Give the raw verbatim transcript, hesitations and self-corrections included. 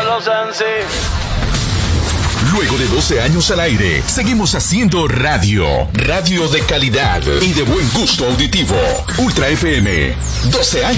los Ansi. Luego de doce años al aire, seguimos haciendo radio. Radio de calidad y de buen gusto auditivo. Ultra F M. doce años.